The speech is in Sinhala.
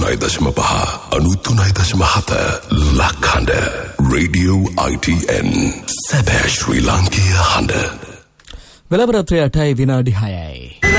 93.5 93.7 ලක්හඬ Radio ITN සැබෑ ශ්‍රී ලාංකීය හඬ. වෙලවරත්‍රය 8:06